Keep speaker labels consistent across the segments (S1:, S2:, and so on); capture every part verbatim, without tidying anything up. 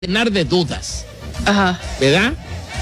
S1: llenar de dudas.
S2: Ajá.
S1: ¿Verdad?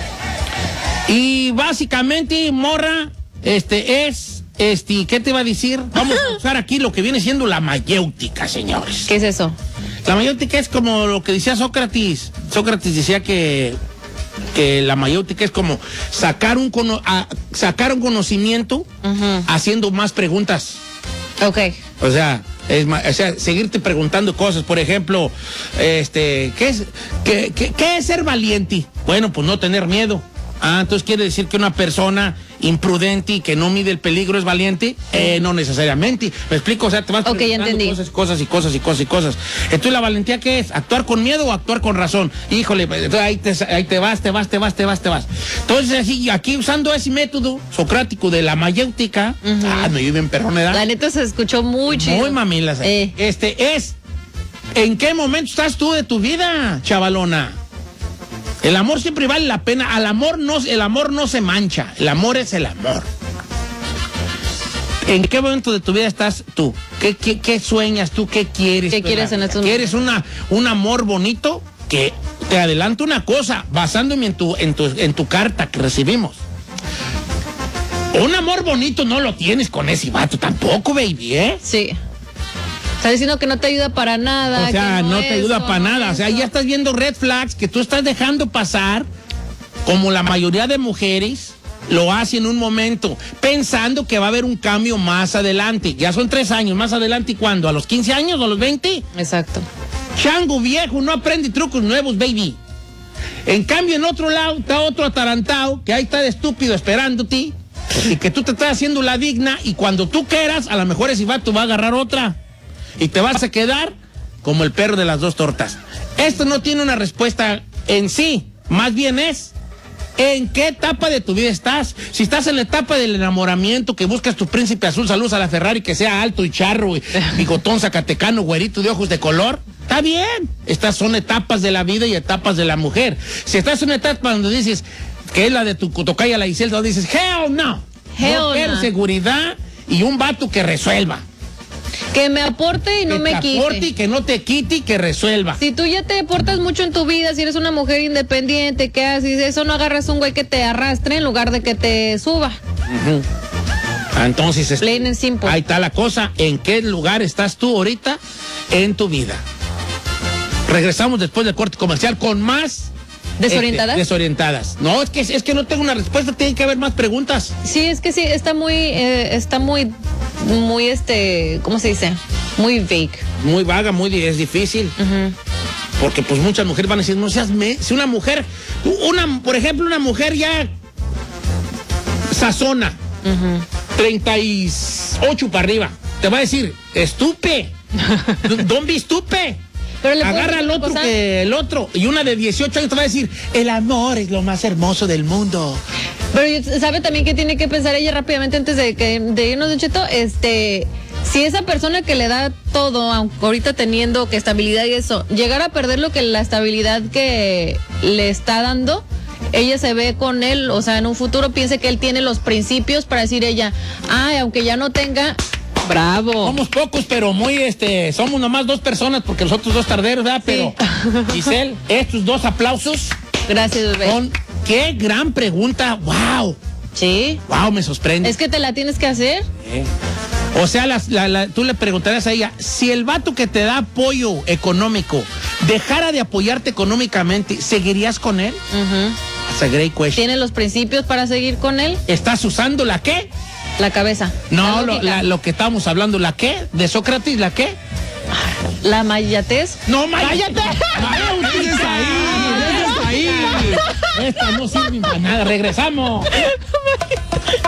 S1: Y básicamente, morra, este es, este, ¿qué te iba a decir? Vamos a usar aquí lo que viene siendo la mayéutica, señores.
S2: ¿Qué es eso?
S1: La mayéutica es como lo que decía Sócrates. Sócrates decía que, que la mayéutica es como sacar un, cono, a, sacar un conocimiento uh-huh. haciendo más preguntas.
S2: Ok.
S1: O sea, es, o sea, seguirte preguntando cosas. Por ejemplo, este, ¿qué es, qué, qué, qué es ser valiente? Bueno, pues no tener miedo. Ah, entonces quiere decir que una persona imprudente y que no mide el peligro es valiente. Eh, no necesariamente. ¿Me explico? O sea, te vas
S2: okay,
S1: preguntando cosas, cosas y cosas y cosas y cosas. Entonces, ¿la valentía qué es? ¿Actuar con miedo o actuar con razón? Híjole, entonces ahí te, ahí te vas, te vas, te vas, te vas, te vas. Entonces, así, aquí usando ese método socrático de la mayéutica, uh-huh. ah, me vive en perronera.
S2: La neta se escuchó muy chido.
S1: Muy mamilas. Eh. Este es, ¿en qué momento estás tú de tu vida, chavalona? El amor siempre vale la pena. Al amor no, el amor no se mancha. El amor es el amor. ¿En qué momento de tu vida estás tú? ¿Qué, qué, qué sueñas tú? ¿Qué quieres?
S2: ¿Qué quieres en estos
S1: ¿Quieres una, un amor bonito? Que te adelanto una cosa, basándome en tu, en tu, en tu carta que recibimos. Un amor bonito no lo tienes con ese vato tampoco, baby, ¿eh?
S2: Sí. Está diciendo que no te ayuda para nada.
S1: O sea,
S2: que no,
S1: no te ayuda
S2: eso,
S1: para nada.
S2: eso.
S1: O sea, ya estás viendo red flags que tú estás dejando pasar, como la mayoría de mujeres lo hace en un momento, pensando que va a haber un cambio más adelante. Ya son tres años, más adelante, ¿y cuándo? ¿A los quince años o a los veinte?
S2: Exacto.
S1: Chango viejo, no aprende trucos nuevos, baby. En cambio, en otro lado está otro atarantado que ahí está de estúpido esperándote y que tú te estás haciendo la digna y cuando tú quieras, a lo mejor ese vato va a agarrar otra. Y te vas a quedar como el perro de las dos tortas. Esto no tiene una respuesta en sí. Más bien es, ¿en qué etapa de tu vida estás? Si estás en la etapa del enamoramiento, que buscas tu príncipe azul, saludos a la Ferrari, que sea alto y charro, y bigotón zacatecano, güerito de ojos de color, está bien. Estas son etapas de la vida y etapas de la mujer. Si estás en una etapa donde dices, que es la de tu tocaya, la Iselda, donde dices, hell no.
S2: Hell
S1: no quiero
S2: no.
S1: Seguridad y un vato que resuelva.
S2: Que me aporte y no
S1: que
S2: me
S1: te
S2: quite.
S1: aporte y que no te quite y que resuelva.
S2: Si tú ya te aportas mucho en tu vida, si eres una mujer independiente, ¿qué haces? Eso no agarras un güey que te arrastre en lugar de que te suba.
S1: Uh-huh. Entonces, este,
S2: plain and simple.
S1: Ahí está la cosa. ¿En qué lugar estás tú ahorita en tu vida? Regresamos después del corte comercial con más...
S2: ¿Desorientadas?
S1: Este, desorientadas. No, es que, es que no tengo una respuesta, tiene que haber más preguntas.
S2: Sí, es que sí, está muy, eh, está muy, muy, este, ¿cómo se dice? Muy vague.
S1: Muy vaga, muy, es difícil.
S2: Uh-huh.
S1: Porque pues muchas mujeres van a decir, no seas, me, si una mujer, una, por ejemplo, una mujer ya sazona, uh-huh. treinta y ocho para arriba, te va a decir, estupe, don't be estupe. Pero le agarra al otro que el otro. Y una de dieciocho años te va a decir, el amor es lo más hermoso del mundo.
S2: Pero sabe también que tiene que pensar ella rápidamente antes de que de irnos, Don Cheto, este, si esa persona que le da todo, aunque ahorita teniendo que estabilidad y eso, llegara a perder lo que la estabilidad que le está dando, ella se ve con él, o sea, en un futuro piense que él tiene los principios para decir ella, ay, aunque ya no tenga... Bravo.
S1: Somos pocos, pero muy, este, somos nomás dos personas, porque los otros dos tarderos, ¿verdad?
S2: Sí.
S1: Pero, Giselle, estos dos aplausos.
S2: Gracias, bebé.
S1: Son, qué gran pregunta, wow.
S2: Sí.
S1: Wow, me sorprende.
S2: Es que te la tienes que hacer.
S1: Sí. O sea, la, la, la, tú le preguntarías a ella, si el vato que te da apoyo económico dejara de apoyarte económicamente, ¿seguirías con él?
S2: Uh-huh.
S1: That's a great question.
S2: ¿Tiene los principios para seguir con él?
S1: ¿Estás usando la qué?
S2: La cabeza.
S1: No, la lo, la, lo que estábamos hablando, ¿la qué? ¿De Sócrates, la qué?
S2: ¿La mayatez?
S1: ¡No, mayatez! ¡Mayatez ahí! ¡Mayatez ahí! Estas no sirven para nada. ¡Regresamos!